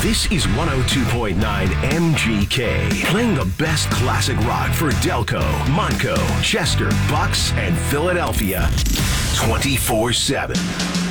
This is 102.9 MGK, playing the best classic rock for Delco, Montco, Chester, Bucks, and Philadelphia 24/7.